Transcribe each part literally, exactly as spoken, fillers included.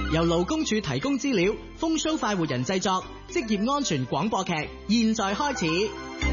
由勞工處提供資料，風騷快活人製作，職業安全廣播劇，現在開始。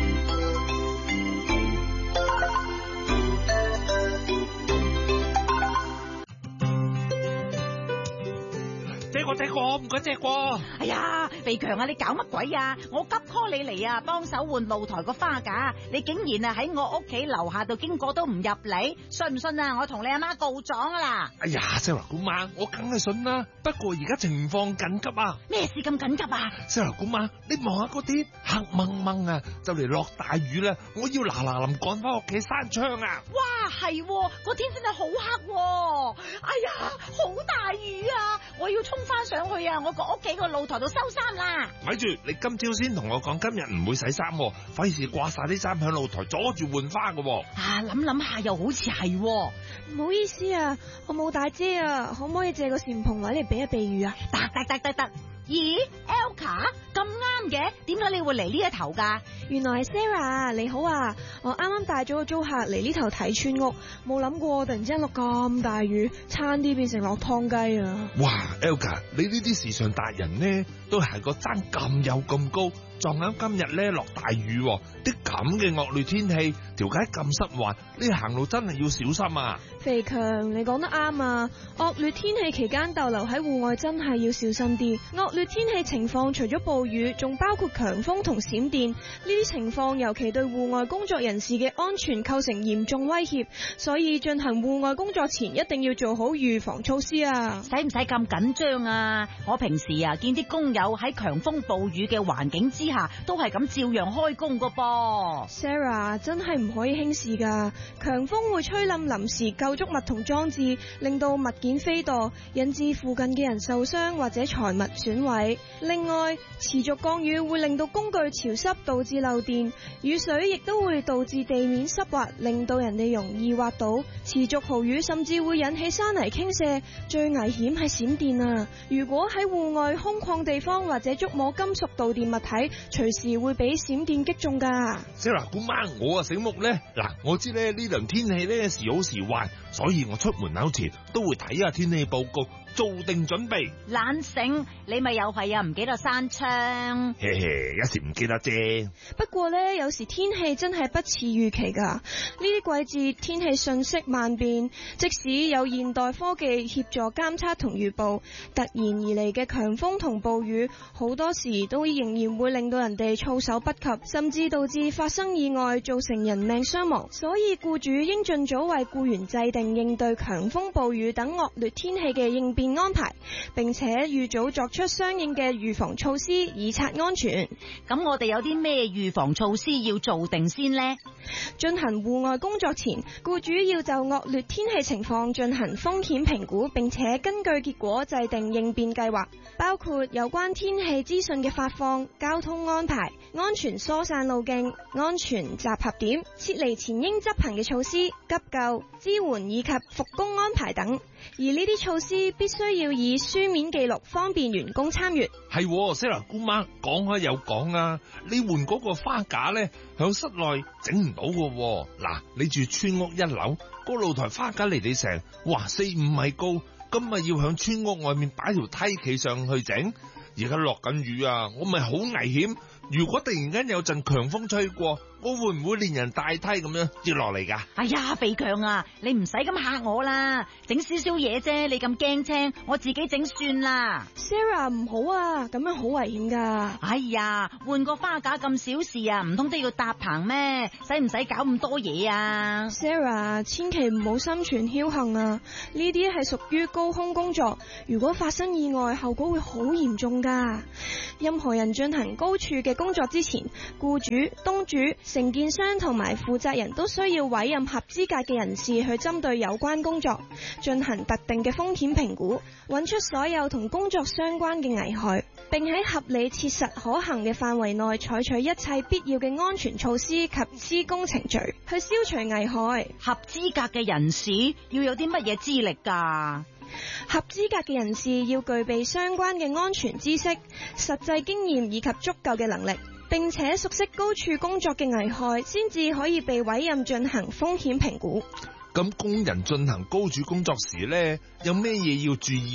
借過借過，唔該借過。 哎呀，肥強啊，你搞乜鬼啊？我急 call 你嚟啊，幫手換露台個花架，你竟然啊喺我屋企樓下度經過都唔入嚟，信唔信啊？我同你阿媽告狀啊啦！ 哎呀，Sarah姑媽，我梗係信啦，不過而家情況緊急啊！ 咩事咁緊急啊 ？Sarah姑媽，你望下嗰啲黑掹掹啊，就嚟落大雨啦，我要嗱嗱臨趕翻屋企閂窗啊！ 哇，係喎，個天真係好黑喎！哎呀，好大雨啊！我要衝翻上去啊！我個屋企個露台度收衫啦！ 咪住，你今朝先同我講今日唔會洗衫，費事掛晒啲衫響露台阻住換花噶。 啊，諗諗下又好似係， 唔好意思啊，我冇帶遮啊，可唔可以借個簷篷位嚟避一避雨啊？ 得得得得得。咦 ，Elka 咁啱嘅，點解你會嚟呢一頭噶？ 原來係 Sarah， 你好啊！我啱啱帶咗個租客嚟呢頭睇村屋，冇諗過突然之間落咁大雨，差啲變成落湯雞啊！ 哇 ，Elka， 你呢啲時尚達人呢，都係個踭咁有咁高，撞啱今日咧落大雨，啲咁嘅惡劣天氣，條街咁濕滑，你行路真係要小心啊！ 肥強，你講得啱啊！惡劣天氣期間逗留喺戶外真係要小心啲。惡劣天氣情況除咗暴雨，仲包括強風同閃電，呢啲情況尤其對戶外工作人士嘅安全構成嚴重威脅，所以進行戶外工作前一定要做好預防措施啊！ 使唔使咁緊張啊？我平時啊見啲工友喺強風暴雨嘅環境之下，都係咁照樣開工噶噃。 Sarah， 真係唔可以輕視噶，強風會吹冧臨時救築物同裝置，令到物件飛墮，引致附近嘅人受傷或者財物損毀。另外，持續降雨會令到工具潮濕，導致漏電，雨水亦都會導致地面濕滑，令到人哋容易滑倒。持續豪雨甚至會引起山泥傾瀉，最危險係閃電啊！如果喺戶外空曠地方或者觸摸金屬導電物體，隨時會俾閃電擊中噶。 Sarah姑媽，我啊醒目咧，嗱，我知咧呢輪天氣咧時好時壞，所以我出門口前都會睇下天氣報告，做定準備。 懶醒，你咪又係啊唔記得閂窗。 嘿嘿，一時唔記得啫。 不過呢，有時天氣真係不似預期噶。呢啲季節天氣瞬息萬變，即使有現代科技協助監測同預報，突然而嚟嘅強風同暴雨，好多時都仍然會令到人哋措手不及，甚至導致發生意外，造成人命傷亡。所以僱主應盡早為僱員制定應對強風暴雨等惡劣天氣嘅應變安排，並且預早作出相應嘅預防措施，以策安全。 咁我哋有啲咩預防措施要做定先呢？ 進行戶外工作前，僱主要就惡劣天氣情況進行風險評估，並且根據結果制定應變計劃，包括有關天氣資訊嘅發放、交通安排、安全疏散路徑、安全集合點、撤離前應執行嘅措施、急救、支援以及復工安排等。而呢啲措施必須要以書面記錄，方便員工參閱。 係，Sarah姑媽講開又講啊，你換嗰個花架咧，響室內整唔到噶。嗱，你住村屋一樓，個露台花架離地成，哇四五米高，咁咪要響村屋外面擺條梯企上去整。而家落緊雨啊，我咪好危險。如果突然間有陣強風吹過，我會唔會連人帶梯咁樣跌落嚟噶？ 哎呀，肥強啊，你唔使咁嚇我啦，整少少嘢啫，你咁驚青，我自己整算啦。 Sarah 唔好啊，咁樣好危險噶。 哎呀，換個花架咁小事啊，唔通都要搭棚咩？使唔使搞咁多嘢啊 ？Sarah， 千祈唔好心存僥幸啊！呢啲係屬於高空工作，如果發生意外，後果會好嚴重噶。任何人進行高處嘅工作之前，僱主、東主、承建商同埋負責人都需要委任合資格嘅人士去針對有關工作進行特定嘅風險評估，揾出所有同工作相關嘅危害，並喺合理切實可行嘅範圍內採取一切必要嘅安全措施及施工程序，去消除危害。 合資格嘅人士要有啲乜嘢資歷㗎？ 合資格嘅人士要具備相關嘅安全知識、實際經驗以及足夠嘅能力，並且熟悉高處工作嘅危害，先至可以被委任進行風險評估。 咁工人進行高處工作時呢，有咩嘢要注意啊？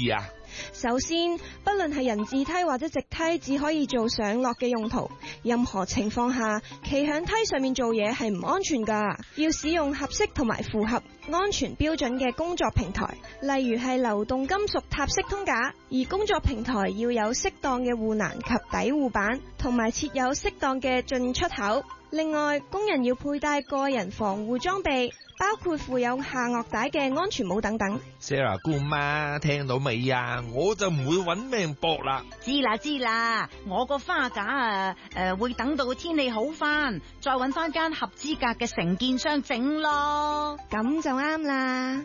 首先，不論係人字梯或者直梯，只可以做上落嘅用途。任何情況下，企響梯上面做嘢係唔安全㗎。要使用合適同埋符合安全標準嘅工作平台，例如係流動金屬塔式通架。而工作平台要有適當嘅護欄及底護板，同埋設有適當嘅進出口。另外，工人要佩戴個人防護裝備，包括附有下顎帶嘅安全帽等等。 Sarah 姑媽聽到未啊？我就唔會揾命搏啦。 知啦知啦，我個花架啊，誒、呃、會等到天氣好翻，再揾翻間合資格嘅承建商整咯。 咁就啱啦。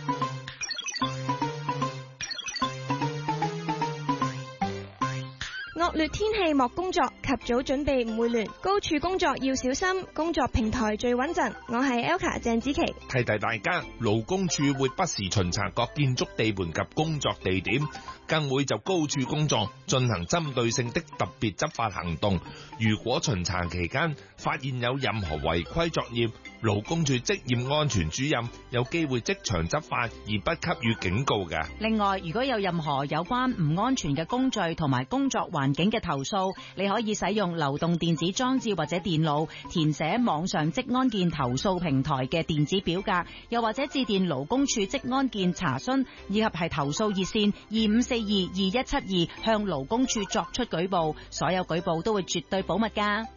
惡劣天氣莫工作，及早準備唔會亂。高處工作要小心，工作平台最穩陣。我係 Elka 鄭子琪。 提提大家，勞工處會不時巡查各建築地盤及工作地點，更會就高處工作進行針對性的特別執法行動。如果巡查期間發現有任何違規作業，勞工處職業安全主任有機會即場執法，而不給予警告嘅。 另外，如果有任何有關唔安全嘅工序同埋工作環境嘅投訴，你可以使用流動電子裝置或者電腦填寫網上職安健投訴平台嘅電子表格，又或者致電勞工處職安健查詢，以及係投訴熱線二五四二二一七二向勞工處作出舉報，所有舉報都會絕對保密㗎。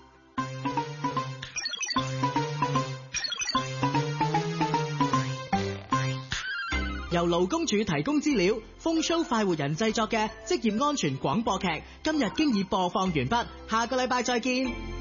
由勞工處提供資料，風騷快活人製作嘅職業安全廣播劇，今日經已播放完畢，下個禮拜再見。